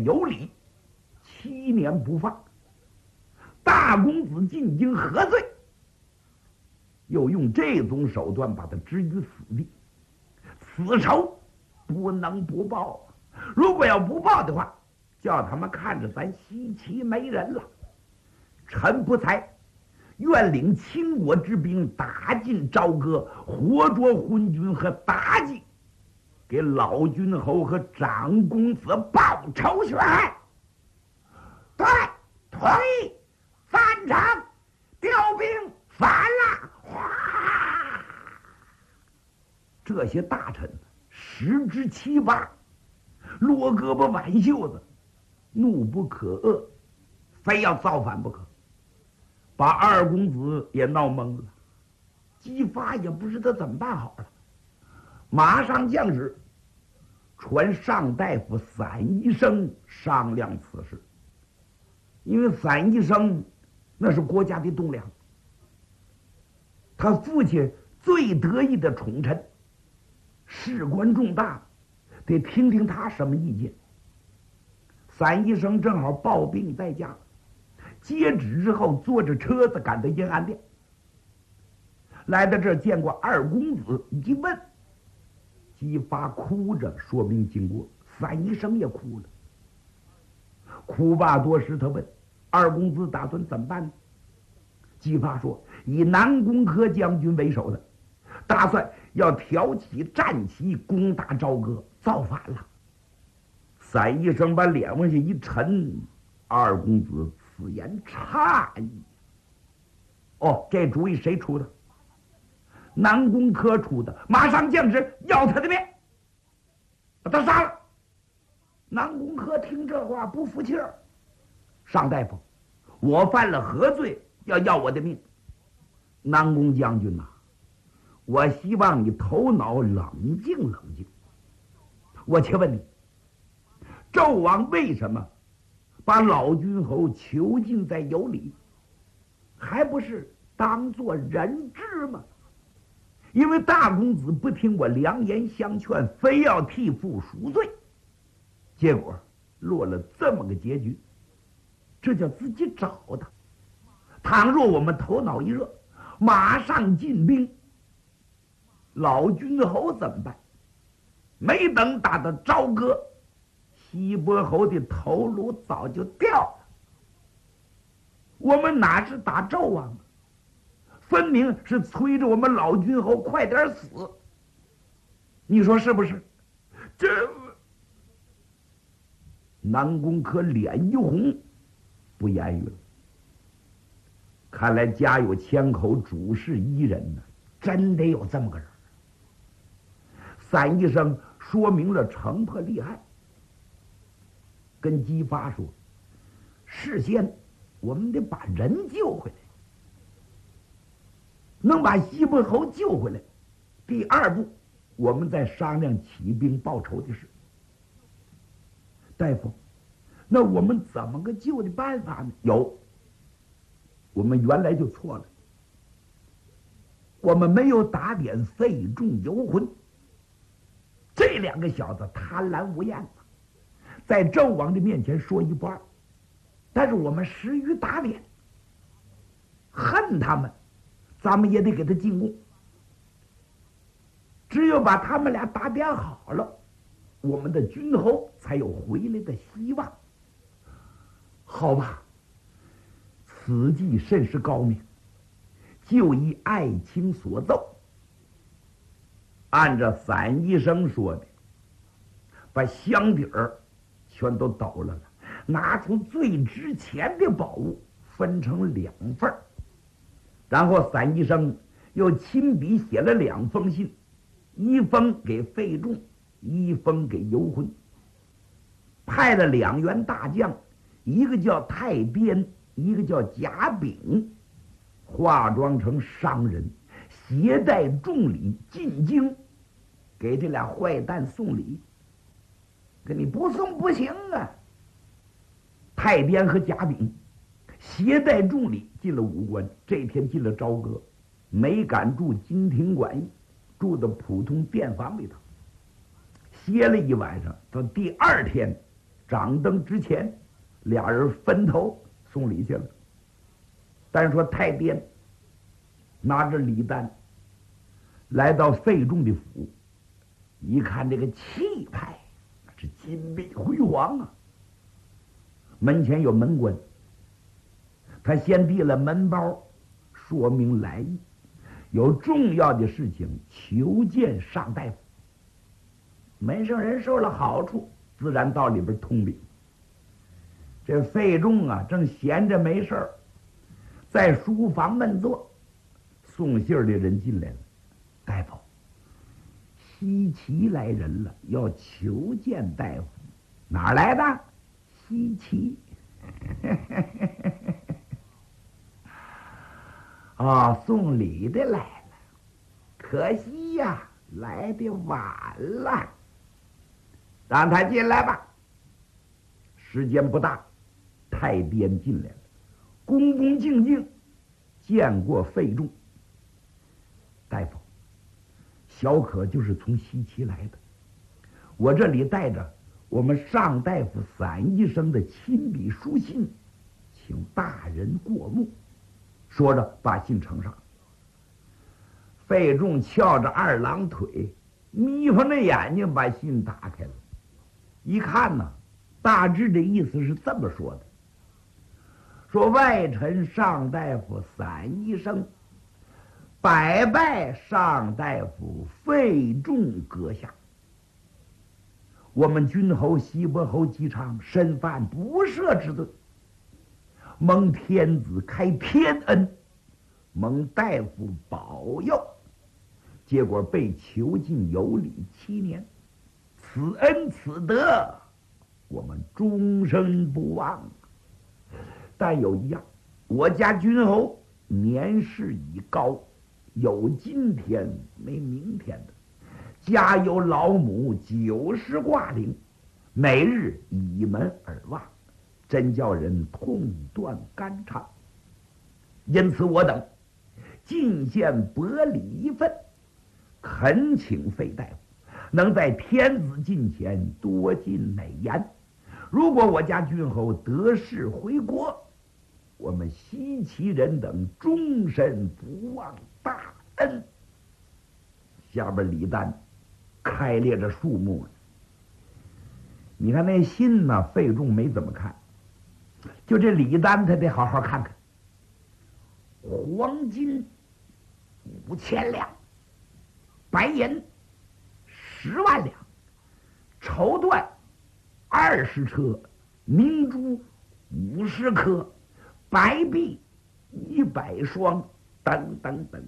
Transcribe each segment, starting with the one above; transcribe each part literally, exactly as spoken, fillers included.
有理，七年不放。大公子进京何罪？又用这种手段把他置于死地，此仇不能不报。如果要不报的话，叫他们看着咱西岐没人了。臣不才，愿领秦国之兵打进朝歌，活捉昏君和妲己，给老君侯和长公子报仇雪恨。对，同意，赞成，调兵反了。哗！这些大臣十之七八落胳膊挽袖子，怒不可遏，非要造反不可，把二公子也闹懵了。姬发也不知道怎么办好了，马上降旨传上大夫散宜生商量此事。因为散宜生那是国家的栋梁，他父亲最得意的宠臣，事关重大，得听听他什么意见。散宜生正好抱病在家，接旨之后坐着车子赶到阴安殿，来到这儿见过二公子，一问，姬发哭着说明经过，散宜生也哭了。哭罢多时，他问二公子打算怎么办呢？姬发说，以南宫柯将军为首的，打算要挑起战旗攻打朝歌，造反了。散宜生把脸往下一沉，二公子此言差矣。哦，这主意谁出的？南宫柯出的，马上降旨要他的命，把他杀了。南宫柯听这话不服气儿，上大夫，我犯了何罪，要要我的命？南宫将军呐、啊，我希望你头脑冷静冷静。我且问你，纣王为什么把老君侯囚禁在有里？还不是当作人质吗？因为大公子不听我良言相劝，非要替父赎罪，结果落了这么个结局，这叫自己找的。倘若我们头脑一热，马上进兵，老君侯怎么办？没等打到朝歌，西伯侯的头颅早就掉了。我们哪是打纣王，分明是催着我们老君侯快点死。你说是不是？这南宫柯脸一红，不言语了。看来家有千口，主事一人呢，真得有这么个人。散宜生说明了城破利害，跟姬发说，事先我们得把人救回来，能把西伯侯救回来，第二步我们再商量起兵报仇的事。大夫，那我们怎么个救的办法呢？有，我们原来就错了，我们没有打点费仲、游魂这两个小子，贪婪无厌，在纣王的面前说一不二，但是我们失于打点，恨他们，咱们也得给他进贡。只有把他们俩打点好了，我们的君侯才有回来的希望。好吧，此计甚是高明，就依爱卿所奏，按照散宜生说的，把箱底儿全都抖了了，拿出最值钱的宝物分成两份儿，然后散宜生又亲笔写了两封信，一封给费仲，一封给游魂，派了两员大将，一个叫太边，一个叫贾炳，化妆成商人，携带重礼进京，给这俩坏蛋送礼。给你不送不行啊！太边和贾炳携带重礼进了武关，这天进了朝歌，没敢住金庭馆驿，住的普通店房里头，歇了一晚上。到第二天掌灯之前，俩人分头送礼去了。但是说太监拿着礼单来到费仲的府，一看这个气派，是金碧辉煌啊！门前有门官，他先递了门包，说明来意，有重要的事情求见上大夫。门上人受了好处，自然到里边通禀。这费仲啊，正闲着没事儿，在书房闷坐。送信儿的人进来了，大夫，西岐来人了，要求见大夫。哪儿来的？西岐。啊、哦，送礼的来了，可惜呀，来的晚了。让他进来吧。时间不大，太监进来了，恭恭敬敬见过费仲。大夫，小可就是从西岐来的，我这里带着我们上大夫散医生的亲笔书信，请大人过目。说着把信呈上。费仲翘着二郎腿，眯缝着眼睛把信打开了，一看呢，大致的意思是这么说的：说外臣上大夫散医生百拜上大夫费仲阁下，我们君侯西伯侯姬昌身犯不赦之罪，蒙天子开天恩，蒙大夫保佑，结果被囚禁有礼七年，此恩此德我们终身不忘。但有一样，我家君侯年事已高，有今天没明天的，家有老母九十挂零，每日倚门而望，真叫人痛断肝肠。因此我等进献薄礼一份，恳请费大夫能在天子近前多尽美言。如果我家君侯得势回国，我们西岐人等终身不忘大恩。下边礼单开列着数目，你看那信呢，费仲没怎么看，就这礼单他得好好看看。黄金五千两，白银十万两，绸缎二十车，明珠五十颗，白璧一百双，等等等。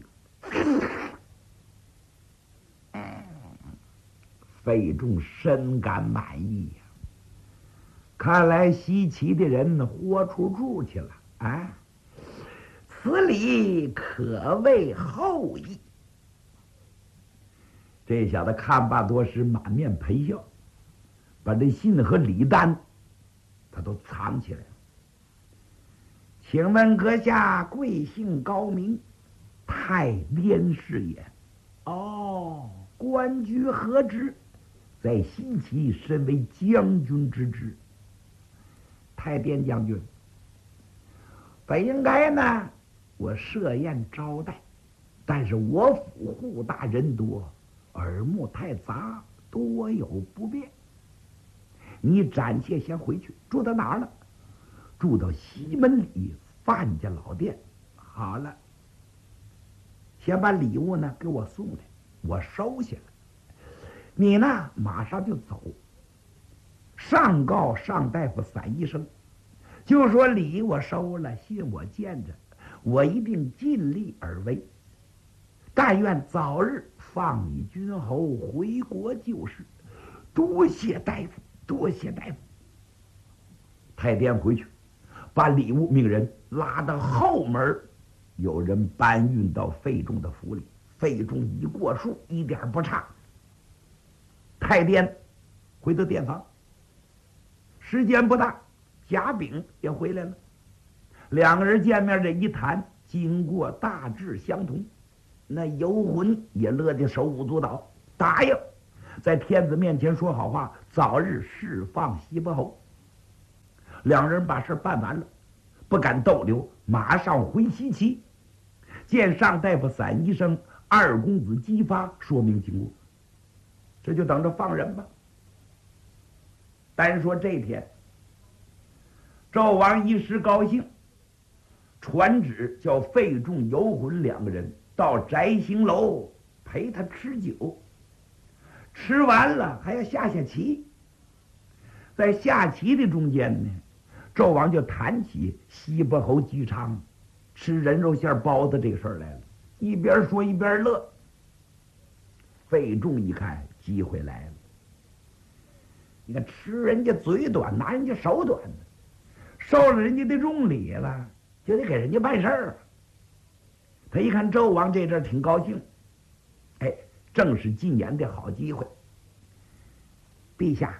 费仲深感满意呀、啊，看来西岐的人豁出处去了啊！此礼可谓厚意。这小子看罢多时，满面陪笑，把这信和礼单他都藏起来了。请问阁下贵姓高名？太监是也。哦，官居何职？在西岐身为将军之职。太监将军，本应该呢，我设宴招待，但是我府户大人多，耳目太杂，多有不便。你暂且先回去，住到哪儿了？住到西门里范家老店。好了，先把礼物呢给我送来，我收下了。你呢，马上就走，上告上大夫散医生，就说礼我收了，信我见着，我一定尽力而为，但愿早日放你君侯回国救世。多谢大夫，多谢大夫。太监回去，把礼物命人拉到后门，有人搬运到费仲的府里。费仲一过数，一点不差。太监回到店房，时间不大，贾炳也回来了。两个人见面这一谈，经过大致相同。那游魂也乐得手舞足蹈，答应在天子面前说好话，早日释放西伯侯。 两人把事办完了，不敢逗留，马上回西岐，见上大夫散医生，二公子姬发说明经过，这就等着放人吧。单说这天，纣王一时高兴，传旨叫费仲、游魂两个人到翟行楼陪他吃酒，吃完了还要下下棋。在下棋的中间呢，纣王就谈起西伯侯姬昌吃人肉馅包子这个事儿来了，一边说一边乐。费仲一看机会来了，你看吃人家嘴短，拿人家手短的，受了人家的重礼了，就得给人家办事儿。他一看纣王这阵儿挺高兴，哎，正是今年的好机会。陛下，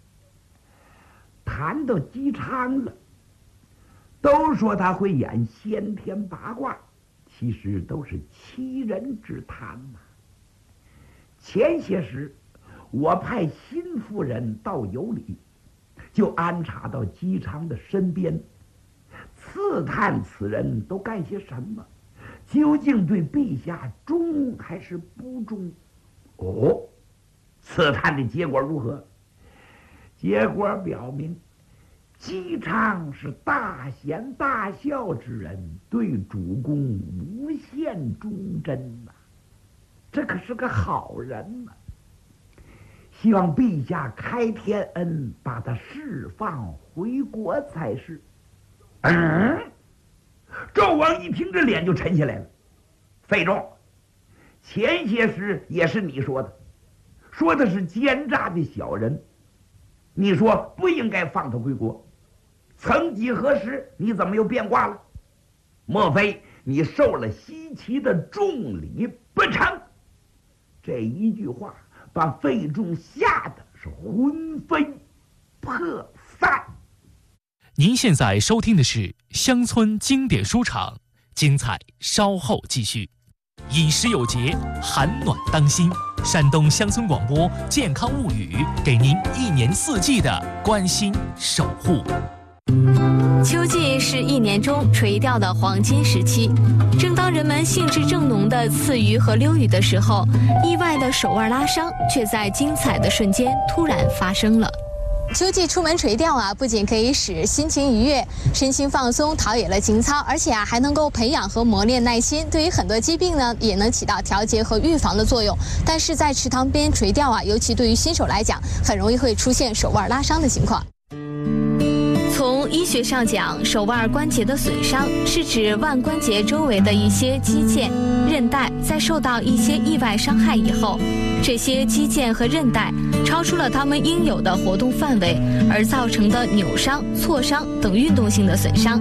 谈到姬昌了，都说他会演先天八卦，其实都是欺人之谈呐、啊。前些时，我派新夫人到有里，就安插到姬昌的身边，刺探此人都干些什么，究竟对陛下忠还是不忠？哦，刺探的结果如何？结果表明，姬昌是大贤大孝之人，对主公无限忠贞呐、啊，这可是个好人呐、啊。希望陛下开天恩，把他释放回国才是。嗯，纣王一听，这脸就沉下来了。费仲，前些时也是你说的，说的是奸诈的小人，你说不应该放他归国。曾几何时，你怎么又变卦了？莫非你受了西岐的重礼不成？这一句话把费仲吓得是魂飞魄散。 您现在收听的是乡村经典书场，精彩稍后继续。饮食有节，寒暖当心。山东乡村广播健康物语，给您一年四季的关心守护。 秋季是一年中垂钓的黄金时期，正当人们兴致正浓的刺鱼和溜鱼的时候，意外的手腕拉伤却在精彩的瞬间突然发生了。秋季出门垂钓啊，不仅可以使心情愉悦、身心放松，陶冶了情操，而且啊还能够培养和磨练耐心。对于很多疾病呢，也能起到调节和预防的作用。但是在池塘边垂钓啊，尤其对于新手来讲，很容易会出现手腕拉伤的情况。从医学上讲，手腕关节的损伤是指腕关节周围的一些肌腱、韧带在受到一些意外伤害以后，这些肌腱和韧带超出了它们应有的活动范围，而造成的扭伤、挫伤等运动性的损伤。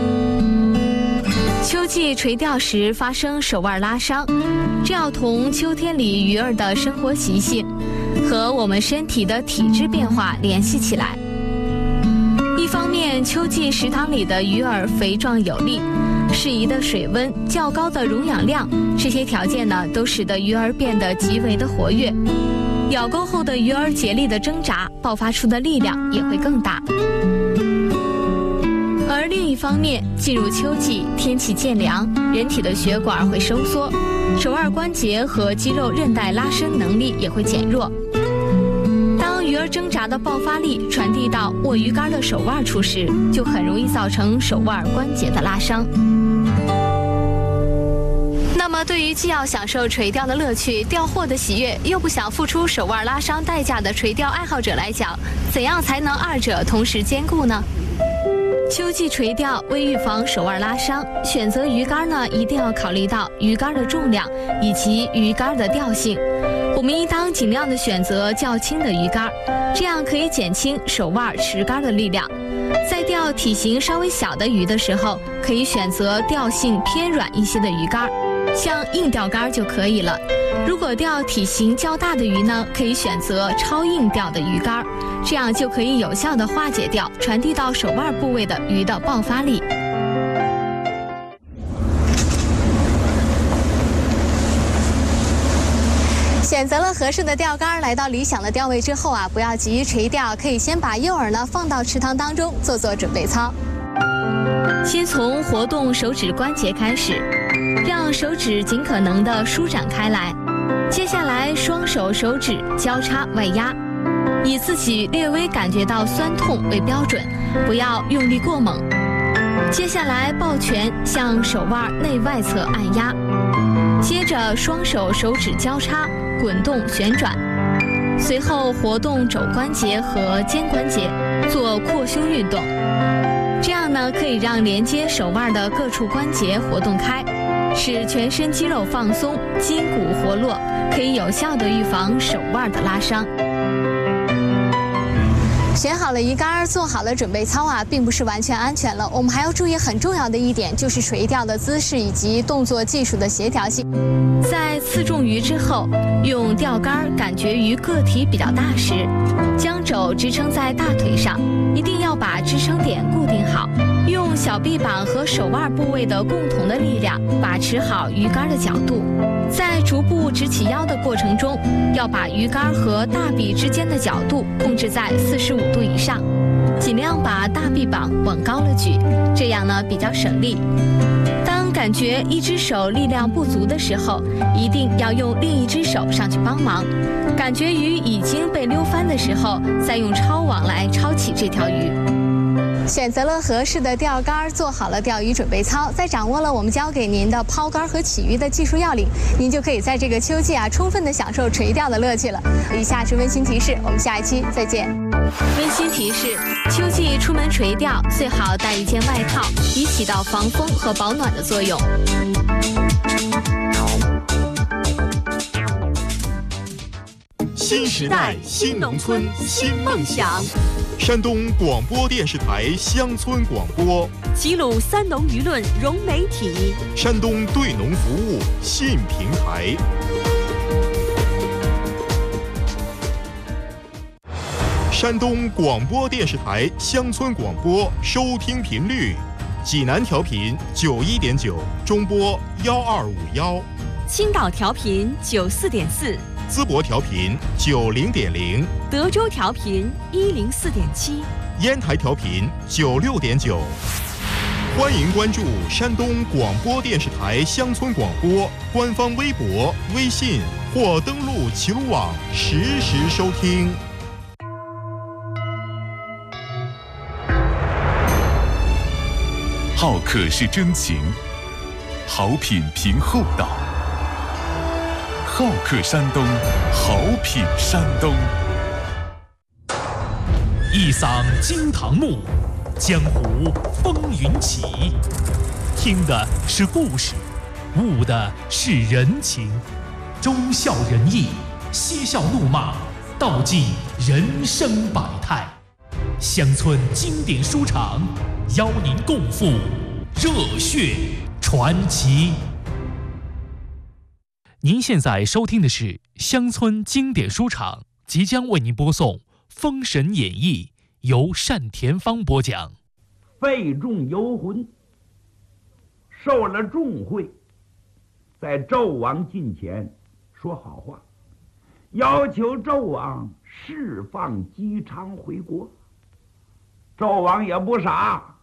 秋季垂钓时发生手腕拉伤，这要同秋天里鱼儿的生活习性和我们身体的体质变化联系起来。一方面，秋季食塘里的鱼儿肥壮有力，适宜的水温、较高的溶氧量，这些条件呢，都使得鱼儿变得极为的活跃。咬钩后的鱼儿竭力的挣扎，爆发出的力量也会更大。而另一方面，进入秋季，天气渐凉，人体的血管会收缩，手腕关节和肌肉韧带拉伸能力也会减弱。当鱼儿挣扎的爆发力传递到握鱼竿的手腕处时，就很容易造成手腕关节的拉伤。那么，对于既要享受垂钓的乐趣、钓获的喜悦，又不想付出手腕拉伤代价的垂钓爱好者来讲，怎样才能二者同时兼顾呢？秋季垂钓为预防手腕拉伤，选择鱼竿呢，一定要考虑到鱼竿的重量以及鱼竿的调性。我们应当尽量的选择较轻的鱼竿，这样可以减轻手腕持竿的力量。在钓体型稍微小的鱼的时候，可以选择调性偏软一些的鱼竿，像硬钓竿就可以了。如果钓体型较大的鱼呢，可以选择超硬钓的鱼竿，这样就可以有效的化解掉传递到手腕部位的鱼的爆发力。 选择了合适的钓竿，来到理想的钓位之后啊，不要急于垂钓，可以先把诱饵呢放到池塘当中做做准备操。先从活动手指关节开始，让手指尽可能的舒展开来。接下来双手手指交叉外压，以自己略微感觉到酸痛为标准，不要用力过猛。接下来抱拳向手腕内外侧按压，接着双手手指交叉滚动旋转，随后活动肘关节和肩关节，做扩胸运动。这样呢，可以让连接手腕的各处关节活动开，使全身肌肉放松，筋骨活络，可以有效的预防手腕的拉伤。选好了鱼竿，做好了准备操啊，并不是完全安全了。我们还要注意很重要的一点，就是垂钓的姿势以及动作技术的协调性。在刺中鱼之后，用钓竿感觉鱼个体比较大时，将肘支撑在大腿上，一定要把支撑点固定好，用小臂膀和手腕部位的共同的力量把持好鱼竿的角度。在逐步直起腰的过程中，要把鱼竿和大臂之间的角度控制在四十五度以上，尽量把大臂膀往高了举，这样呢比较省力。当感觉一只手力量不足的时候，一定要用另一只手上去帮忙。感觉鱼已经被溜翻的时候，再用抄网来抄起这条鱼。选择了合适的钓竿，做好了钓鱼准备操，在掌握了我们教给您的抛竿和起鱼的技术要领，您就可以在这个秋季啊，充分的享受垂钓的乐趣了。以下是温馨提示，我们下一期再见。温馨提示：秋季出门垂钓，最好带一件外套，以起到防风和保暖的作用。 新时代，新农村，新梦想。山东广播电视台乡村广播， 齐鲁三农舆论融媒体， 山东对农服务信平台。山东广播电视台乡村广播收听频率：济南调频九一点九，中波幺二五幺； 青岛调频九四点四。 淄博调频九零点零， 德州调频一零四点七， 烟台调频九六点九。欢迎关注山东广播电视台乡村广播官方微博、微信或登录齐鲁网实时收听。 好客是真情，好品凭厚道。好客山东，好品山东。 一嗓惊堂木，江湖风云起。听的是故事，悟的是人情。忠孝仁义，嬉笑怒骂，道尽人生百态。乡村经典书场，邀您共赴热血传奇。您现在收听的是乡村经典书场，即将为您播送《封神演义》，由单田芳播讲。 费仲游魂受了重贿，在纣王近前说好话，要求纣王释放姬昌回国。纣王也不傻，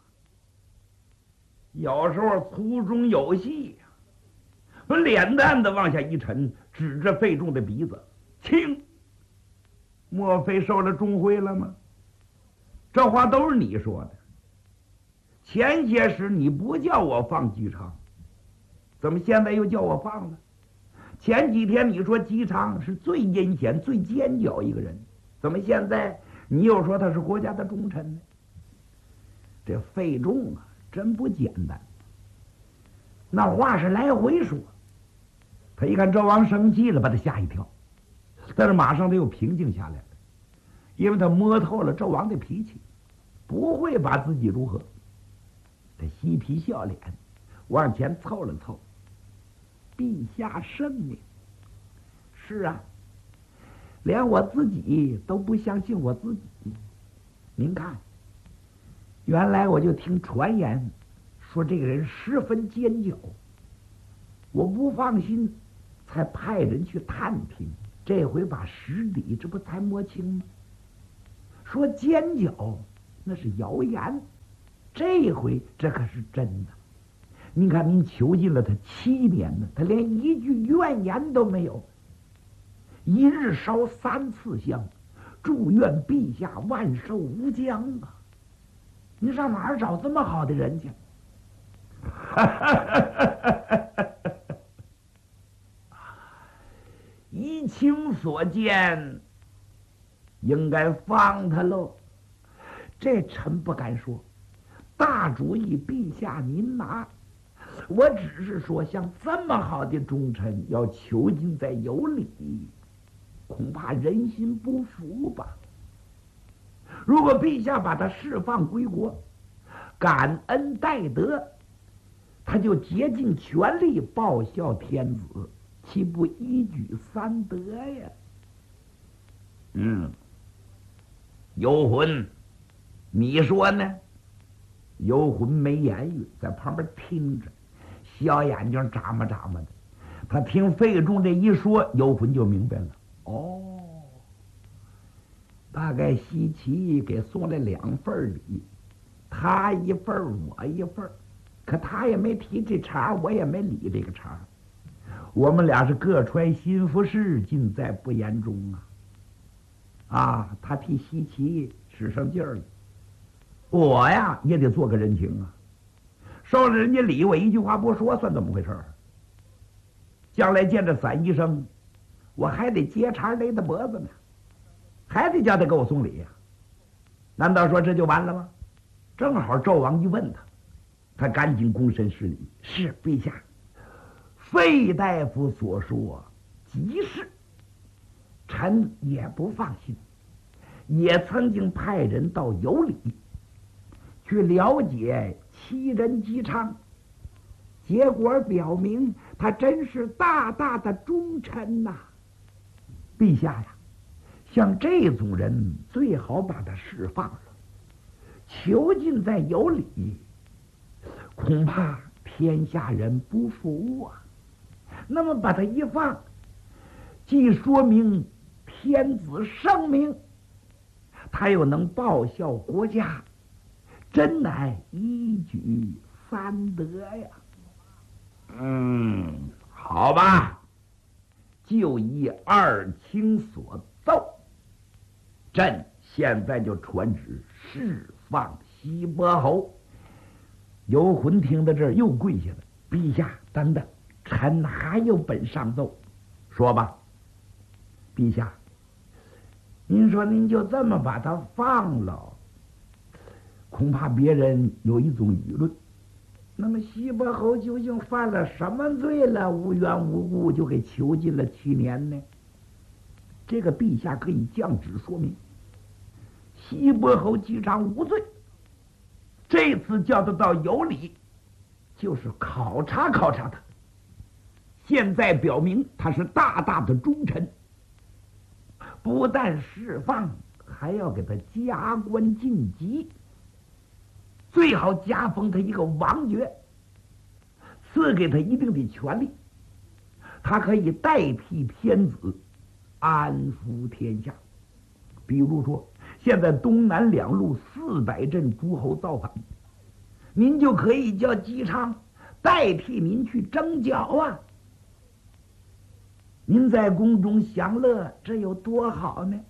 有时候粗中有细，脸蛋子往下一沉，指着费仲的鼻子，卿，莫非受了重贿了吗？这话都是你说的。前些时你不叫我放姬昌，怎么现在又叫我放了？前几天你说姬昌是最阴险、最奸狡一个人，怎么现在你又说他是国家的忠臣呢？这费仲啊，真不简单。那话是来回说，他一看纣王生气了，把他吓一跳，但是马上他又平静下来了，因为他摸透了纣王的脾气，不会把自己如何。他嬉皮笑脸，往前凑了凑。陛下圣明。是啊，连我自己都不相信我自己。您看，原来我就听传言说这个人十分奸狡，我不放心，才派人去探听， 这回把实底这不才摸清吗？说奸角那是谣言，这回这可是真的。您看，您囚禁了他七年呢，他连一句怨言都没有，一日烧三次香，祝愿陛下万寿无疆啊！你上哪儿找这么好的人去？依卿所见，应该放他喽。这臣不敢说，大主意陛下您拿。我只是说，像这么好的忠臣，要囚禁在有里，恐怕人心不服吧。如果陛下把他释放归国，感恩戴德，他就竭尽全力报效天子，岂不一举三得呀？嗯，游魂，你说呢？游魂没言语，在旁边听着，小眼睛眨巴眨巴的。他听费仲这一说，游魂就明白了。哦，大概西岐给送了两份礼，他一份我一份，可他也没提这茬，我也没理这个茬。我们俩是各揣心腹事，尽在不言中啊！啊，他替西岐使上劲儿了，我呀也得做个人情啊！收了人家礼，我一句话不说，算怎么回事？将来见着散医生，我还得接茬勒他脖子呢，还得叫他给我送礼呀、啊！难道说这就完了吗？正好纣王一问他，他赶紧躬身施礼：“是陛下。”费大夫所说极是，臣也不放心，也曾经派人到有里去了解七人姬昌，结果表明他真是大大的忠臣呐、啊。陛下呀，像这种人最好把他释放了，囚禁在有里，恐怕天下人不服啊。那么把他一放，既说明天子圣明，他又能报效国家，真乃一举三得呀！嗯，好吧，就依二卿所奏，朕现在就传旨释放西伯侯。游魂听到这儿又跪下了：“陛下，等等。臣还有本上奏，说吧。陛下，您说您就这么把他放了，恐怕别人有一种舆论。那么西伯侯究竟犯了什么罪了？无缘无故就给囚禁了七年呢？这个陛下可以降旨说明，西伯侯姬昌无罪。这次叫他到有里，就是考察考察他。现在表明他是大大的忠臣，不但释放，还要给他加官晋级，最好加封他一个王爵，赐给他一定的权利，他可以代替天子安抚天下。比如说，现在东南两路四百镇诸侯造反，您就可以叫姬昌代替您去征剿啊！您在宫中享乐，这有多好呢？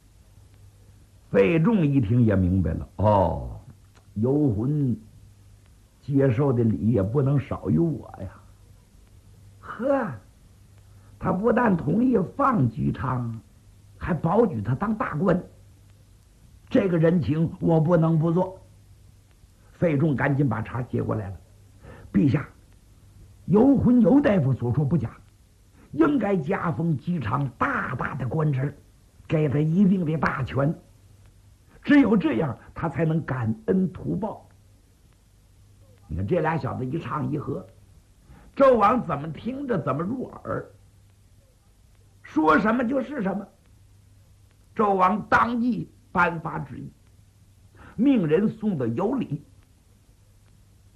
费仲一听也明白了，哦，游魂接受的礼也不能少于我呀。呵，他不但同意放姬昌，还保举他当大官，这个人情我不能不做。费仲赶紧把茬接过来了：“陛下，游魂游大夫所说不假。应该加封姬昌大大的官职，给他一定的大权，只有这样他才能感恩图报。”你看这俩小子一唱一和，纣王怎么听着怎么入耳，说什么就是什么。纣王当即颁发旨意，命人送到有里。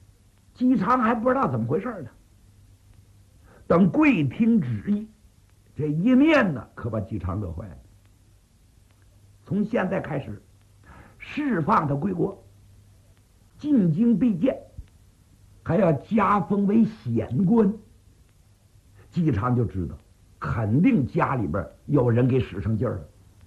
姬昌还不知道怎么回事呢，等跪听旨意， 这一念呢，可把姬昌乐坏了。从现在开始，释放他归国，进京避见，还要加封为显官。姬昌就知道，肯定家里边有人给使上劲儿了。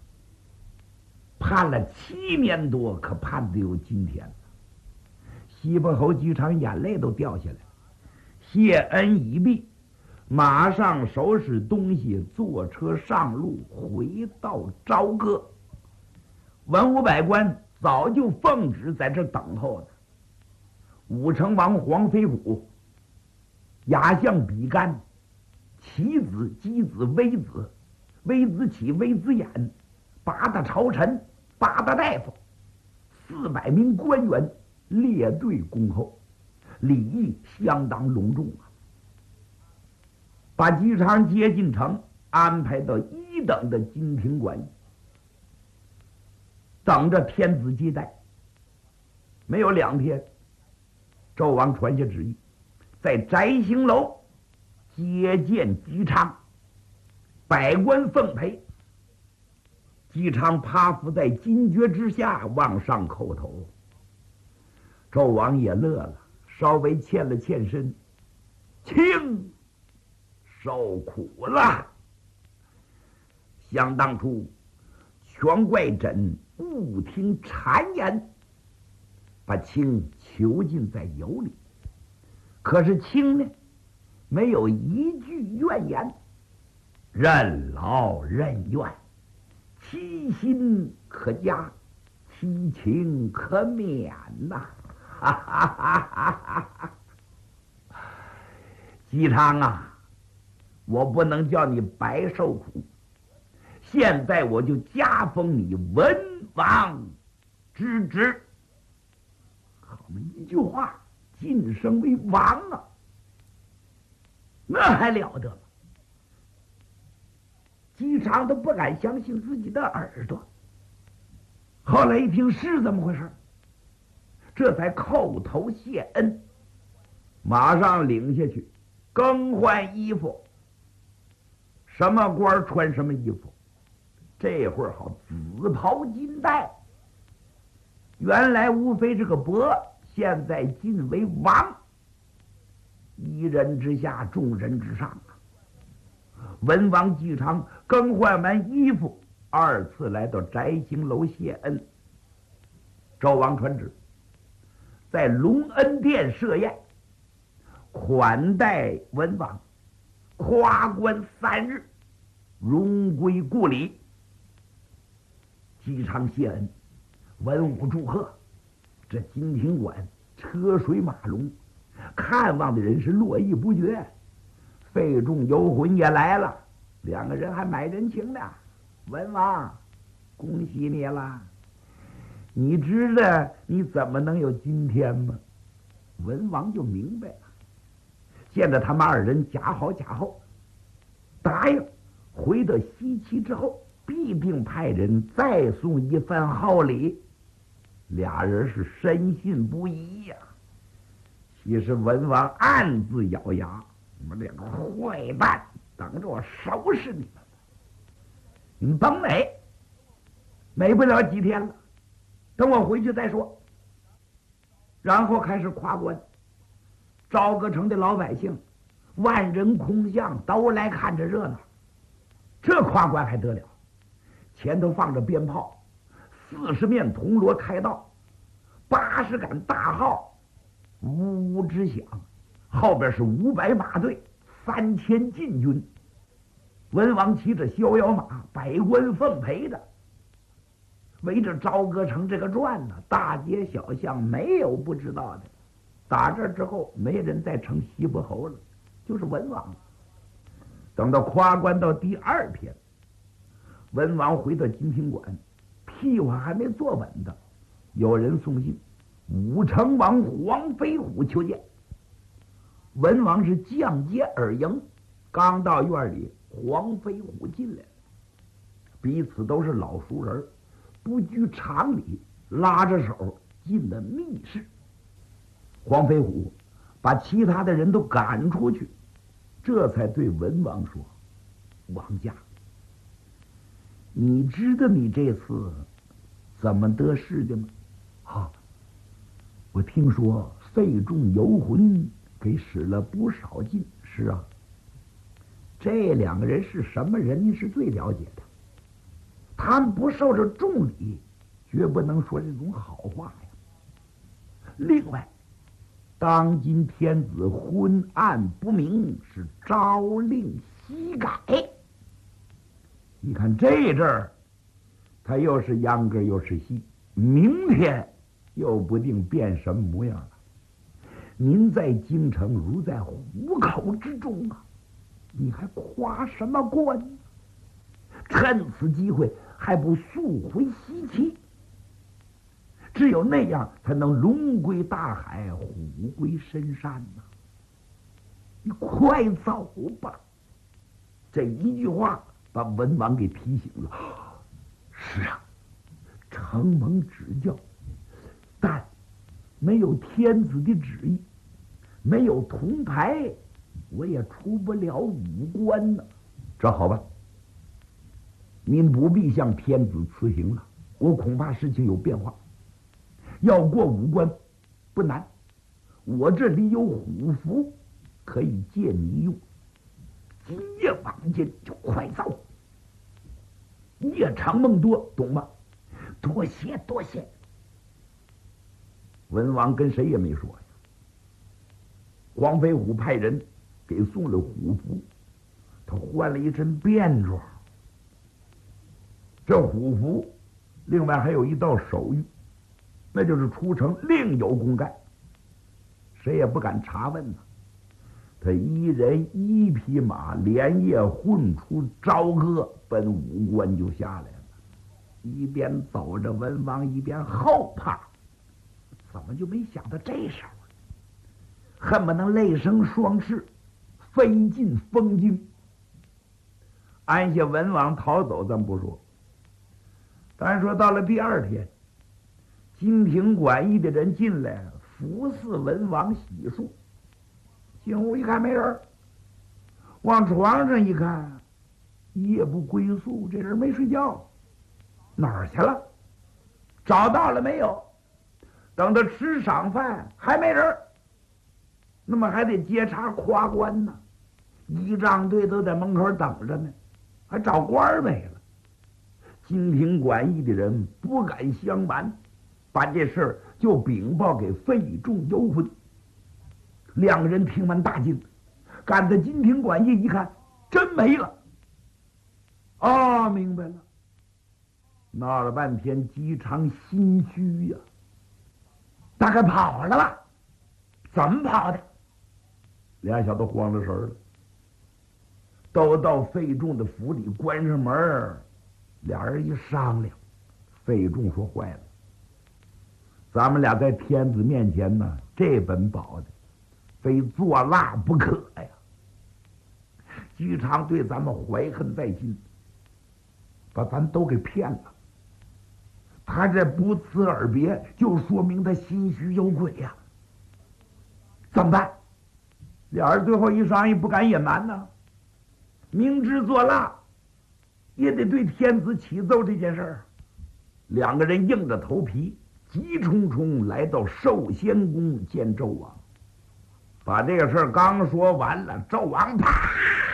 盼了七年多，可盼得有今天了。西伯侯姬昌眼泪都掉下来了，谢恩已毕，马上收拾东西，坐车上路，回到朝歌。文武百官早就奉旨在这等候呢。武成王黄飞虎、亚相比干、其子、箕子、微子、微子启、微子衍、八大朝臣、八大大夫、四百名官员列队恭候，礼仪相当隆重啊。把姬昌接进城，安排到一等的金庭馆，等着天子接待。没有两天，纣王传下旨意，在摘星楼接见姬昌，百官奉陪。姬昌趴伏在金爵之下，往上叩头。纣王也乐了，稍微欠了欠身，卿受苦了。想当初，全怪朕误听谗言，把卿囚禁在羑里。可是卿呢，没有一句怨言，任劳任怨，其心可嘉，其情可免呐、啊！哈哈哈哈哈！姬昌啊，我不能叫你白受苦，现在我就加封你文王之职。好嘛，一句话晋升为王啊，那还了得吗？姬昌都不敢相信自己的耳朵。后来一听是这么回事，这才叩头谢恩，马上领下去更换衣服。什么官穿什么衣服，这会儿好紫袍金带。原来无非是个伯，现在晋为王，一人之下，众人之上啊。文王姬昌更换完衣服，二次来到摘星楼谢恩。纣王传旨，在隆恩殿设宴，款待文王，夸观三日，荣归故里。姬昌谢恩，文武祝贺，这金庭馆车水马龙，看望的人是络绎不绝。费仲游魂也来了，两个人还买人情呢。文王，恭喜你了！你知道你怎么能有今天吗？文王就明白了，见着他们二人假好假厚，答应回到西岐之后，必定派人再送一番好礼。俩人是深信不疑呀、啊。其实文王暗自咬牙，你们两个坏蛋，等着我收拾你们！你们甭美，美不了几天了，等我回去再说。然后开始夸官，朝歌城的老百姓万人空巷，都来看着热闹。这夸官还得了？前头放着鞭炮，四十面铜锣开道，八十杆大号呜呜直响，后边是五百马队，三千禁军。文王骑着逍遥马，百官奉陪着，围着朝歌城这个转呢，大街小巷没有不知道的。打这之后，没人再称西伯侯了，就是文王。等到夸官到第二天，文王回到金庭馆，屁股还没坐稳的，有人送信，武成王黄飞虎求见。文王是降阶而迎，刚到院里，黄飞虎进来了，彼此都是老熟人，不拘常理，拉着手进了密室。黄飞虎把其他的人都赶出去，这才对文王说：“ 王家，你知道你这次怎么得势的吗？啊，我听说费仲游魂给使了不少劲。是啊，这两个人是什么人，你是最了解的。他们不受着重礼，绝不能说这种好话呀。另外，当今天子昏暗不明，是朝令夕改。你看这阵儿，他又是秧歌又是戏，明天又不定变什么模样了。您在京城如在虎口之中啊，你还夸什么冠呢？趁此机会还不速回西岐？只有那样才能龙归大海，虎归深山呐、啊！你快走吧！这一句话把文王给提醒了。是啊，承蒙指教，但没有天子的旨意，没有铜牌，我也出不了武关呢。这好吧，您不必向天子辞行了，我恐怕事情有变化。要过五关不难，我这里有虎符，可以借你用。今夜晚间就快走，夜长梦多，懂吗？多谢多谢。文王跟谁也没说呀。黄飞虎派人给送了虎符，他换了一身便装。这虎符另外还有一道手谕，那就是出城另有公干，谁也不敢查问呢。他一人一匹马，连夜混出朝歌，奔武关就下来了。一边走着，文王一边后怕，怎么就没想到这时候，恨不能泪生双翅，飞进风京。按下文王逃走咱不说，咱说到了第二天，金庭馆驿的人进来服侍文王洗漱，进屋一看没人，往床上一看，夜不归宿，这人没睡觉，哪儿去了？找到了没有？等他吃晌饭还没人，那么还得接茬夸官呢，仪仗队都在门口等着呢，还找官没了。金庭馆驿的人不敢相瞒，把这事儿就禀报给费仲游魂。两个人听完大惊，赶到金庭馆驿一看，真没了。啊，明白了，闹了半天姬昌心虚呀、啊，大概跑了吧？怎么跑的？俩小子慌了神了，都到费仲的府里关上门，俩人一商量，费仲说坏了，咱们俩在天子面前呢，这本保的非作蜡不可呀。姬昌对咱们怀恨在心，把咱都给骗了。他这不辞而别，就说明他心虚有鬼呀、啊。怎么办？俩人最后一商议，不敢隐瞒呢，明知作蜡，也得对天子启奏这件事儿。两个人硬着头皮，急冲冲来到寿仙宫见纣王。把这个事儿刚说完了，纣王啪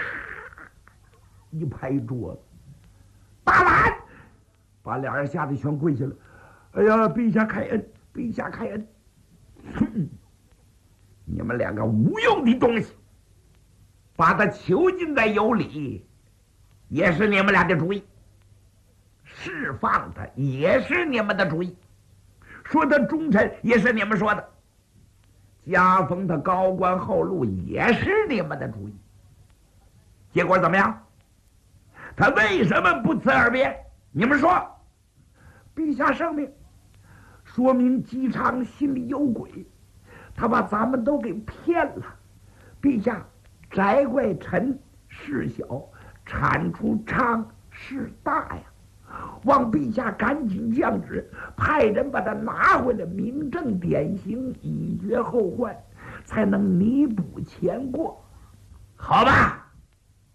一拍桌子，大胆！把俩人吓得全跪下了。哎呀，陛下开恩，陛下开恩！哼，你们两个无用的东西，把他囚禁在有里，也是你们俩的主意；释放他也是你们的主意；说他忠臣也是你们说的；加封他高官厚禄也是你们的主意。结果怎么样？他为什么不辞而别？你们说。陛下圣明，说明姬昌心里有鬼，他把咱们都给骗了。陛下摘怪臣事小，铲除昌事大呀，望陛下赶紧降旨，派人把他拿回来，明正典刑，以绝后患，才能弥补前过。好吧，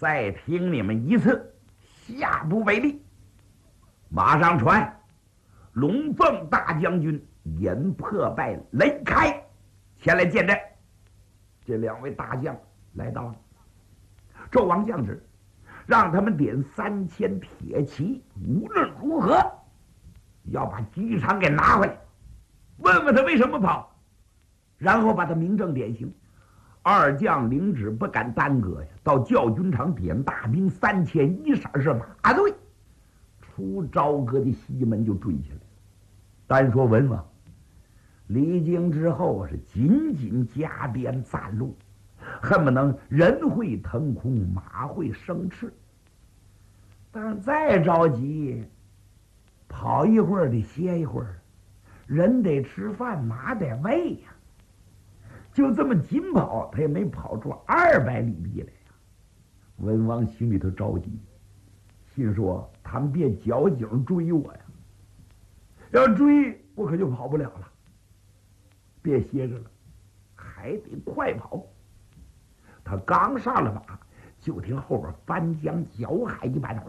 再听你们一次，下不为例。马上传，龙凤大将军尹破败、雷开前来见阵。这两位大将来到了，纣王降旨，让他们点三千铁骑，无论如何要把姬昌给拿回来，问问他为什么跑，然后把他明正典刑。二将领旨不敢耽搁呀，到教军场点大兵三千，一色是马队，出朝歌的西门就追下来了。单说文王离京之后是紧紧加鞭攒路，恨不能人会腾空，马会生翅。但再着急，跑一会儿得歇一会儿，人得吃饭，马得喂呀。就这么紧跑，他也没跑出二百里地来呀。文王心里头着急，心说他们别矫情追我呀，要追我可就跑不了了。别歇着了，还得快跑。他刚上了马，就听后边翻江搅海一般，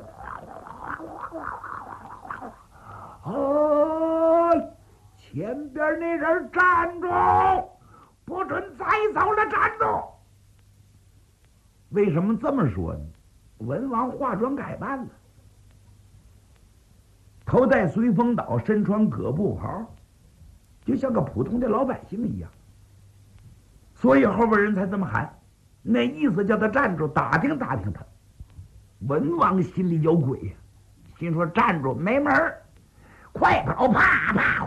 哦，前边那人站住！不准再走了，站住！为什么这么说呢？文王化妆改扮了，头戴随风岛，身穿葛布袍，就像个普通的老百姓一样。所以后边人才这么喊，那意思叫他站住，打听打听他。文王心里有鬼呀，心说站住没门儿，快跑！啪啪！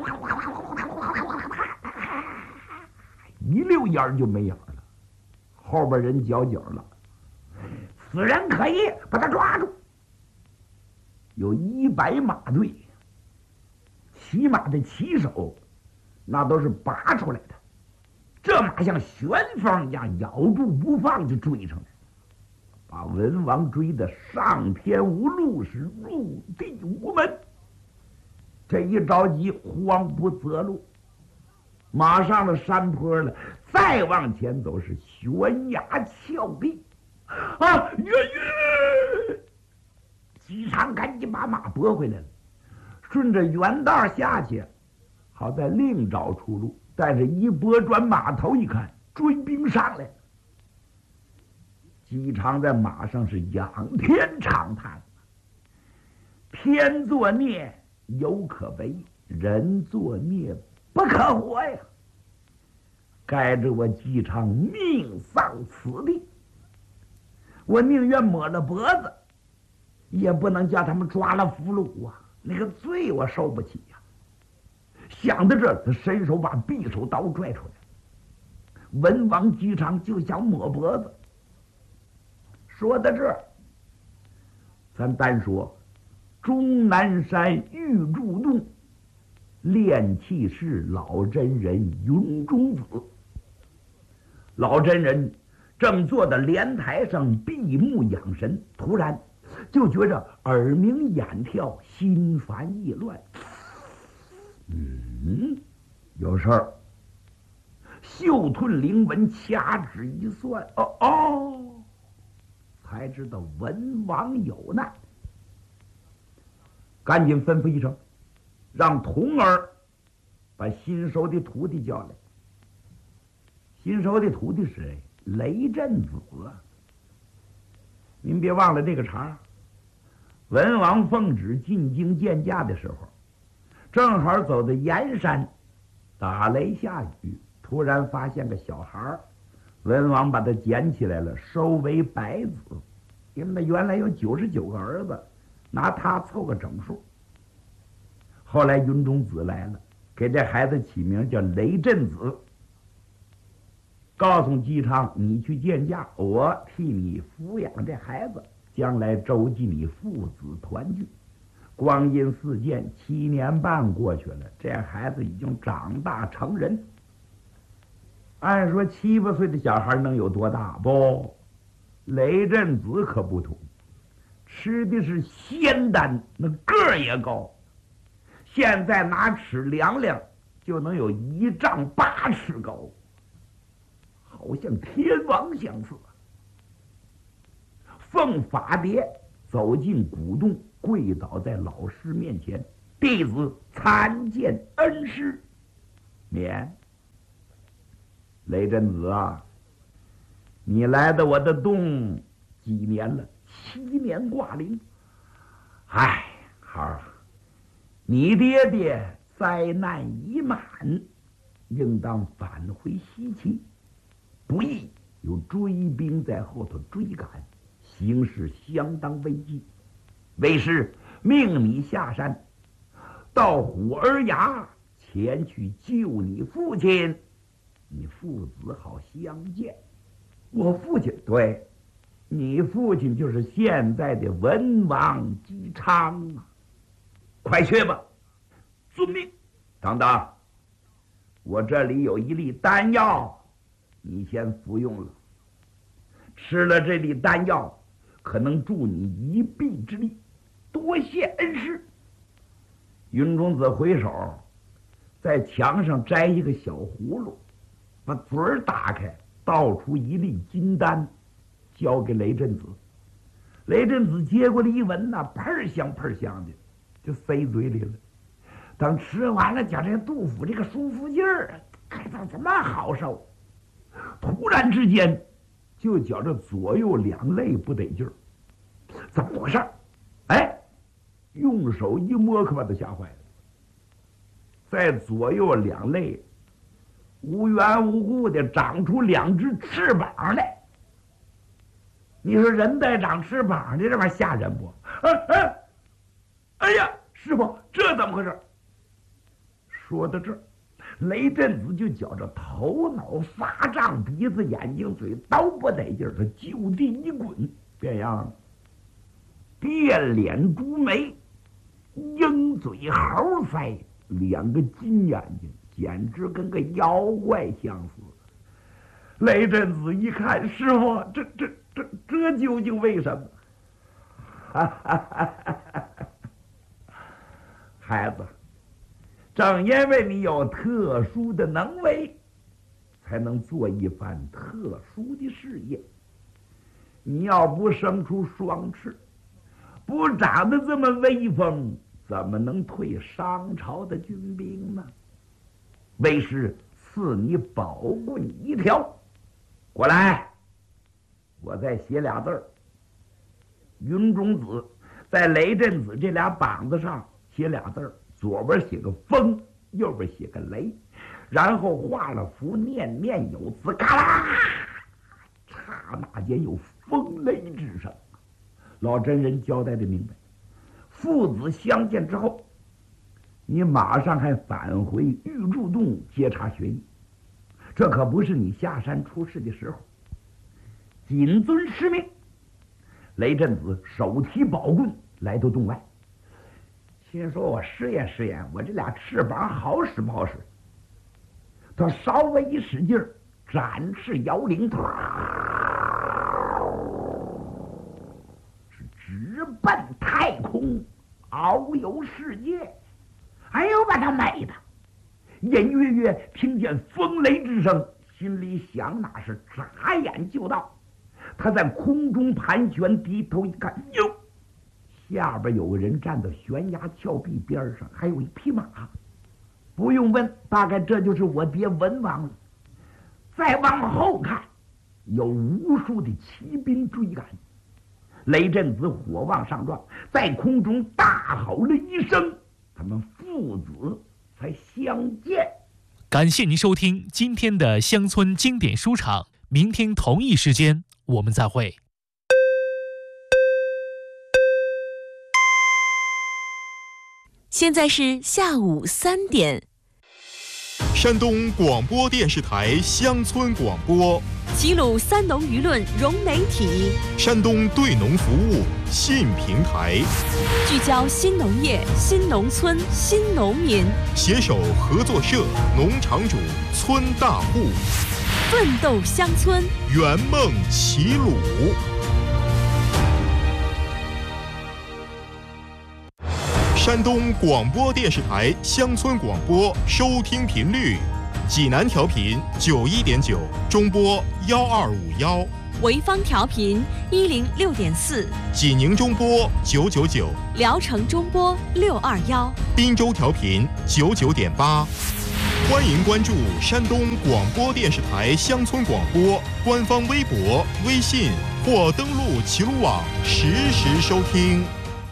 一溜烟儿就没影了。后边人交警了，此人可疑，把他抓住。有一百马队，骑马的骑手那都是拔出来的，这马像旋风一样咬住不放，就追上来，把文王追得上天无路，是入地无门。这一着急，慌不择路，马上了山坡了，再往前走是悬崖峭壁啊！岳岳，姬昌赶紧把马拨回来了，顺着原道下去，好再另找出路。但是一拨转马头一看，追兵上来了。姬昌在马上是仰天长叹：天作孽犹可为，人作孽不可活呀！该着我姬昌命丧此地，我宁愿抹了脖子，也不能叫他们抓了俘虏啊！那个罪我受不起呀！想到这儿，他伸手把匕首刀拽出来，文王姬昌就想抹脖子。说到这儿，咱单说终南山玉柱洞炼气士老真人云中子。老真人正坐在莲台上闭目养神，突然就觉着耳鸣眼跳，心烦意乱。嗯，有事儿。嗅吞灵文，掐指一算，哦哦，才知道文王有难，赶紧吩咐一声，让童儿把新收的徒弟叫来。新收的徒弟是谁？雷震子。您别忘了这个茬。文王奉旨进京见驾的时候，正好走到盐山，打雷下雨，突然发现个小孩，文王把他捡起来了，收为百子，因为他原来有九十九个儿子，拿他凑个整数。后来云中子来了，给这孩子起名叫雷震子，告诉姬昌，你去见驾，我替你抚养这孩子，将来周济你父子团聚。光阴似箭，七年半过去了，这孩子已经长大成人。按说七八岁的小孩能有多大？不，雷震子可不同，吃的是仙丹，那个儿也高。现在拿尺量量，就能有一丈八尺高，好像天王相似。 奉法牒走进古洞，跪倒在老师面前，弟子参见恩师。免。雷震子啊，你来的我的洞几年了？七年挂零。哎，孩儿，你爹爹灾难已满，应当返回西岐。不易有追兵在后头追赶，形势相当危急。为师命你下山，到虎儿崖前去救你父亲，你父子好相见。我父亲？对，你父亲就是现在的文王姬昌啊！快去吧。遵命。等等，我这里有一粒丹药，你先服用了。吃了这粒丹药，可能助你一臂之力。多谢恩师。云中子回手，在墙上摘一个小葫芦，把嘴儿打开，倒出一粒金丹，交给雷震子。雷震子接过来一闻呐，喷香喷香的，就塞嘴里了。等吃完了，觉这杜甫这个舒服劲儿，哎，咋这么好受？突然之间，就觉着左右两肋不得劲儿，怎么回事？哎，用手一摸，可把他吓坏了，在左右两肋无缘无故的长出两只翅膀来。你说人带长翅膀的这玩意儿吓人不？哎哎，哎呀，师傅，这怎么回事？说到这儿，雷震子就觉着头脑发胀，鼻子眼睛嘴都不得劲儿，他就地一滚，变样了，变脸猪眉，鹰嘴猴腮，两个金眼睛，简直跟个妖怪相似。雷震子一看，师傅，这这这这究竟为什么？哈哈哈哈哈！孩子，正因为你有特殊的能为，才能做一番特殊的事业。你要不生出双翅，不长得这么威风，怎么能退商朝的军兵呢？为师赐你宝棍一条，过来，我再写俩字儿。云中子在雷震子这俩膀子上写俩字儿，左边写个风，右边写个雷，然后画了符，念念有词，咔啦，刹那间有风雷之声。老真人交代的明白，父子相见之后，你马上还返回玉柱洞接察学艺，这可不是你下山出事的时候，谨遵师命。雷震子手提宝棍来到洞外，心说我试验试验，我这俩翅膀好使不好使。他稍微一使劲儿，展翅摇铃，是直奔太空，遨游世界。哎呦，把他美的！隐约约听见风雷之声，心里想，那是眨眼就到。他在空中盘旋，低头一看，哟，下边有个人站在悬崖峭壁边上，还有一匹马。不用问，大概这就是我爹文王了。再往后看，有无数的骑兵追赶。雷震子火往上撞，在空中大吼了一声，他们父子才相见。 感谢您收听今天的乡村经典书场，明天同一时间我们再会。 现在是下午三点。 山东广播电视台乡村广播， 齐鲁三农舆论融媒体， 山东对农服务信平台， 聚焦新农业、新农村、新农民， 携手合作社、农场主、村大户， 奋斗乡村， 圆梦齐鲁。山东广播电视台乡村广播收听频率：济南调频九一点九，中波幺二五幺； 潍坊调频一零六点四， 济宁中波九九九， 聊城中波六二幺， 滨州调频九九点八。欢迎关注山东广播电视台乡村广播官方微博、微信或登录齐鲁网实时收听。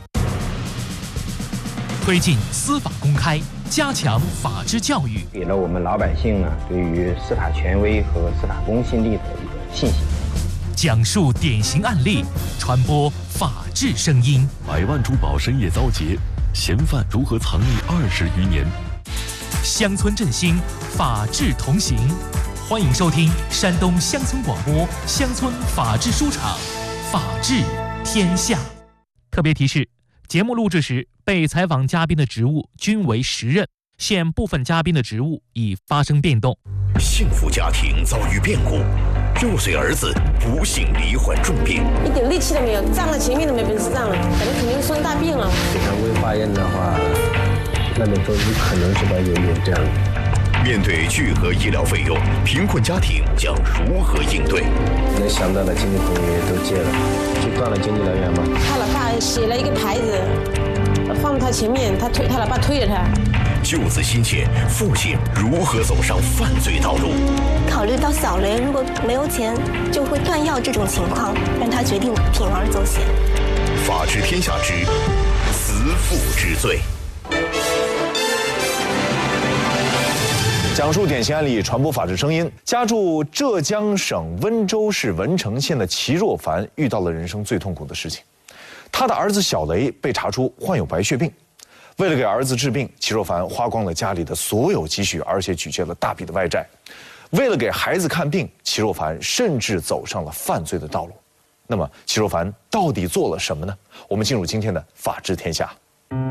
推进司法公开，加强法治教育， 给了我们老百姓呢对于司法权威和司法公信力的一个信心。 讲述典型案例，传播法治声音。 百万珠宝深夜遭劫，嫌犯如何藏匿二十余年？ 乡村振兴，法治同行。欢迎收听山东乡村广播乡村法治书场，法治天下。特别提示：节目录制时，被采访嘉宾的职务均为实任，现部分嘉宾的职务已发生变动。 幸福家庭遭遇变故，六岁儿子不幸罹患重病， 一点力气都没有，胀了前面都没本事胀了，感觉肯定生大病了。 这个微化验的话，那么说有可能是吧，有有这样的。 面对巨额医疗费用，贫困家庭将如何应对？ 能想到的经济服务也都接了，就断了经济来源吗？ 他老爸写了一个牌子，放他前面，他推他老爸推着他。 救子心切，父亲如何走上犯罪道路？ 考虑到小雷如果没有钱就会断药这种情况，让他决定铤而走险。 法治天下之慈父之罪。 讲述典型案例，传播法治声音。家住浙江省温州市文成县的齐若凡遇到了人生最痛苦的事情，他的儿子小雷被查出患有白血病。为了给儿子治病，齐若凡花光了家里的所有积蓄，而且举借了大笔的外债。为了给孩子看病，齐若凡甚至走上了犯罪的道路。那么，齐若凡到底做了什么呢？我们进入今天的法治天下。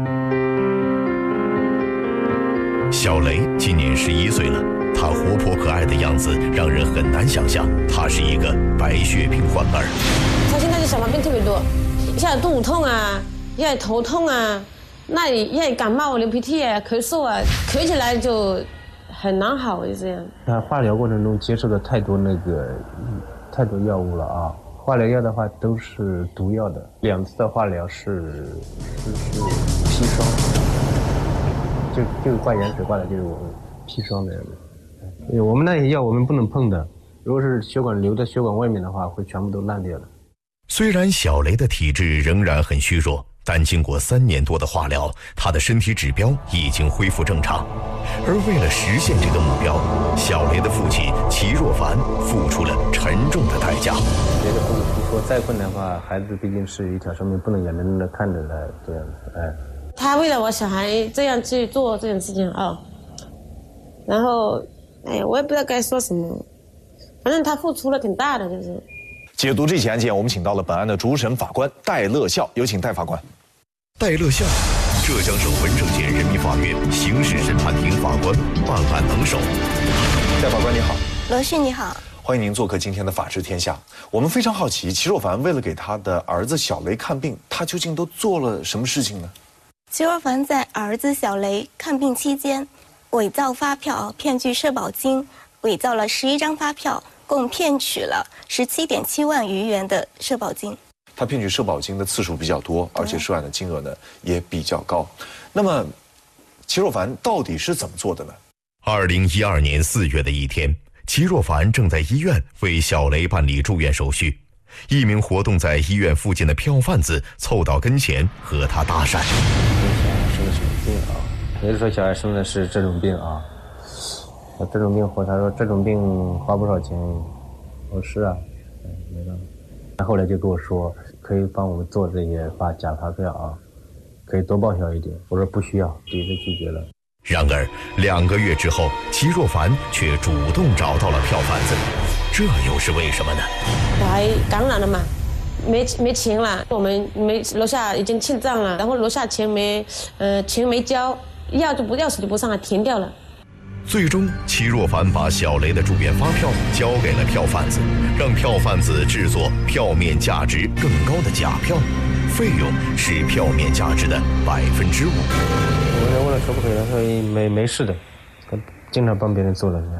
小雷今年十一岁了，他活泼可爱的样子让人很难想象他是一个白血病患儿。 他现在的小毛病特别多，一下肚痛啊，一下头痛啊，那里一下感冒、流鼻涕啊、咳嗽啊，咳起来就很难好，就这样。 他化疗过程中接受了太多那个太多药物了啊，化疗药的话都是毒药的，两次的化疗是是是砒霜。就就是挂盐水挂的，就是我们砒霜的。我们那些药我们不能碰的，如果是血管流到血管外面的话，会全部都烂掉的。 虽然小雷的体质仍然很虚弱，但经过三年多的化疗，他的身体指标已经恢复正常。而为了实现这个目标，小雷的父亲齐若凡付出了沉重的代价。 别的不不说，再困难的话，孩子毕竟是一条生命，不能眼睁睁的看着来这样子，哎。 他为了我小孩这样去做这件事情啊、哦，然后，哎，我也不知道该说什么，反正他付出了挺大的，就是。 解读这起案件，我们请到了本案的主审法官戴乐笑，有请戴法官。 戴乐笑，浙江省文成县人民法院刑事审判庭法官，办案能手。 戴法官你好。 罗旭你好。 欢迎您做客今天的法治天下。我们非常好奇，齐若凡为了给他的儿子小雷看病，他究竟都做了什么事情呢？ 齐若凡在儿子小雷看病期间，伪造发票骗取社保金，伪造了十一张发票，共骗取了十七点七万余元的社保金。 他骗取社保金的次数比较多，而且涉案的金额呢也比较高。那么，齐若凡到底是怎么做的呢？ 二零一二年四月的一天，齐若凡正在医院为小雷办理住院手续。一名活动在医院附近的票贩子凑到跟前和他搭讪。 生的什么病啊？也就是说小孩生的是这种病啊？这种病活，他说这种病花不少钱。我说是啊，没办法。他后来就跟我说，可以帮我们做这些发假发票啊，可以多报销一点。我说不需要，直接拒绝了。 然而两个月之后，齐若凡却主动找到了票贩子，这又是为什么呢？ 我还感染了嘛，没没钱了，我们没楼下已经欠账了，然后楼下钱没，呃，钱没交，药就不钥匙就不上了，停掉了。 最终，齐若凡把小雷的住院发票交给了票贩子，让票贩子制作票面价值更高的假票，费用是票面价值的百分之五。 我问了可不可以，他说没没事的，他经常帮别人做了这样。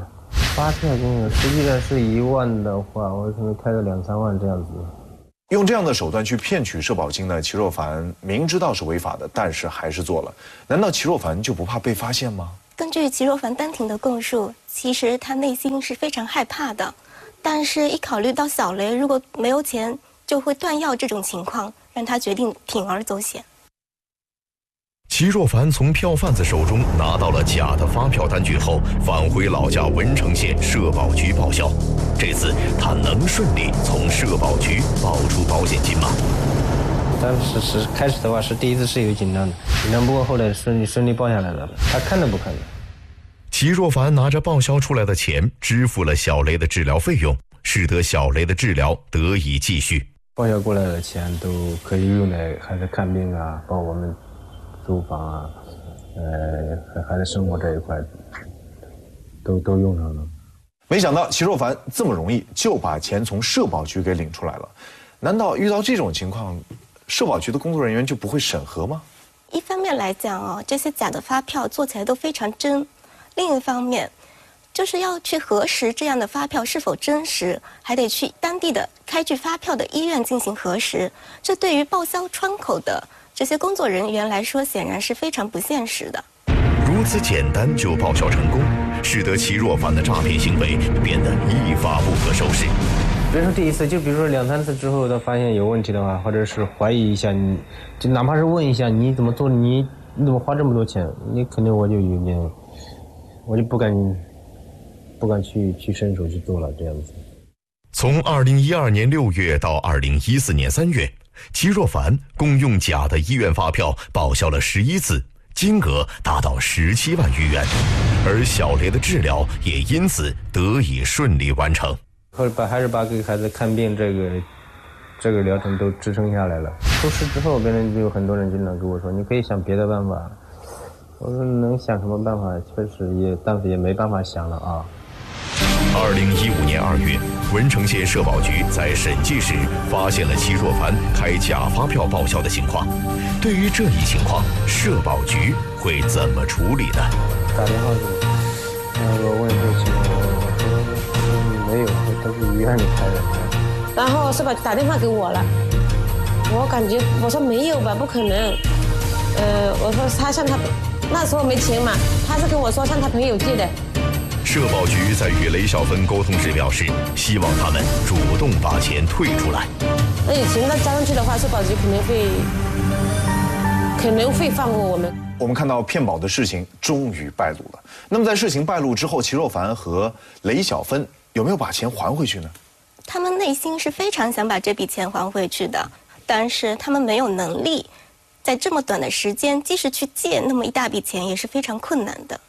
发票金额实际上是一万的话，我可能开个两三万这样子。 用这样的手段去骗取社保金呢，齐若凡明知道是违法的，但是还是做了。难道齐若凡就不怕被发现吗？ 根据齐若凡当庭的供述，其实他内心是非常害怕的，但是一考虑到小雷如果没有钱就会断药这种情况，让他决定铤而走险。 齐若凡从票贩子手中拿到了假的发票单据后，返回老家文成县社保局报销。这次他能顺利从社保局报出保险金吗？ 当时是开始的话是第一次是有紧张的，紧张不过后来顺利顺利报下来了，他看都不看的。 齐若凡拿着报销出来的钱支付了小雷的治疗费用，使得小雷的治疗得以继续。 报销过来的钱都可以用来孩子看病啊，包括我们租房啊，呃，孩子生活这一块都都用上了。 没想到齐若凡这么容易就把钱从社保局给领出来了，难道遇到这种情况，社保局的工作人员就不会审核吗？ 一方面来讲哦，这些假的发票做起来都非常真；另一方面，就是要去核实这样的发票是否真实，还得去当地的开具发票的医院进行核实。这对于报销窗口的这些工作人员来说，显然是非常不现实的。 如此简单就报销成功，使得齐若凡的诈骗行为变得一发不可收拾。 比如说第一次，就比如说两三次之后，他发现有问题的话，或者是怀疑一下你，就哪怕是问一下你怎么做，你你怎么花这么多钱，你肯定我就有点，我就不敢不敢去去伸手去做了这样子。 从二零一二年六月到二零一四年三月，齐若凡共用假的医院发票报销了十一次，金额达到十七万余元，而小雷的治疗也因此得以顺利完成。 后来把还是把给孩子看病这个这个疗程都支撑下来了。出事之后，别人就有很多人经常跟我说，你可以想别的办法。我说能想什么办法？确实也，但是也没办法想了啊。 二零一五年二月，文成县社保局在审计时发现了齐若凡开假发票报销的情况。对于这一情况，社保局会怎么处理呢？ 打电话给我，然后我问这情况，我说没有，都是医院里开的。 然后社保打电话给我了，我感觉我说没有吧，不可能。呃，我说他向他那时候没钱嘛，他是跟我说向他朋友借的。 社保局在与雷小芬沟通时表示，希望他们主动把钱退出来。 那有钱再加上去的话，社保局可能会可能会放过我们。 我们看到骗保的事情终于败露了。那么在事情败露之后，齐若凡和雷小芬有没有把钱还回去呢？ 他们内心是非常想把这笔钱还回去的，但是他们没有能力，在这么短的时间，即使去借那么一大笔钱，也是非常困难的。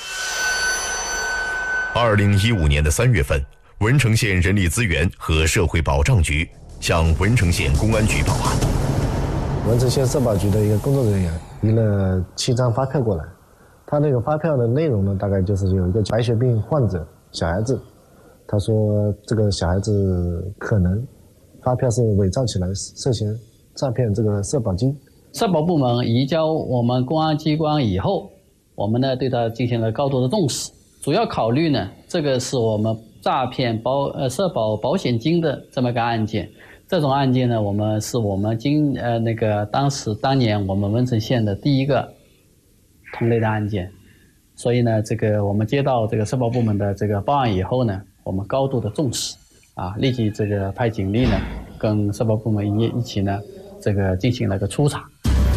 二零一五年的三月份，文成县人力资源和社会保障局向文成县公安局报案。 文成县社保局的一个工作人员移了七张发票过来，他那个发票的内容呢，大概就是有一个白血病患者小孩子，他说这个小孩子可能发票是伪造起来，涉嫌诈骗这个社保金。 社保部门移交我们公安机关以后，我们呢对他进行了高度的重视。主要考虑呢，这个是我们诈骗保呃社保保险金的这么个案件。这种案件呢，我们是我们今呃那个当时当年我们文成县的第一个同类的案件。所以呢，这个我们接到这个社保部门的这个报案以后呢，我们高度的重视，啊，立即这个派警力呢，跟社保部门一一起呢，这个进行了个初查。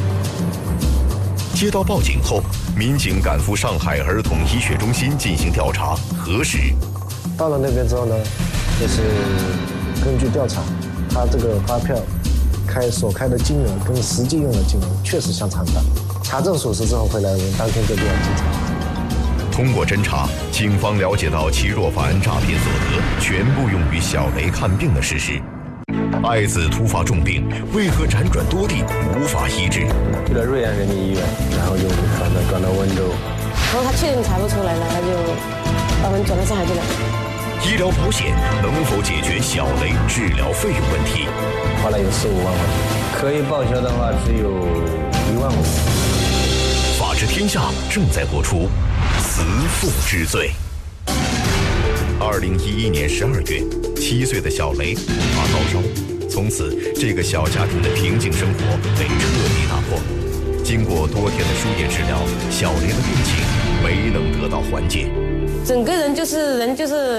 接到报警后，民警赶赴上海儿童医学中心进行调查核实。 到了那边之后呢，就是根据调查，他这个发票开所开的金额跟实际用的金额确实相差大。查证属实之后，会来我们当天就立案稽查。 通过侦查，警方了解到齐若凡诈骗所得全部用于小雷看病的事实。爱子突发重病，为何辗转多地无法医治？ 去了瑞安人民医院，然后又转到转到温州。 然后他确认查不出来了，他就把我们转到上海去了。 医疗保险能否解决小雷治疗费用问题？ 花了有四五万块钱，可以报销的话只有一万五。 法治天下正在播出，慈父之罪。 二零一一年十二月，七岁的小雷突发高烧，从此这个小家庭的平静生活被彻底打破。经过多天的输液治疗，小雷的病情没能得到缓解， 整个人就是人就是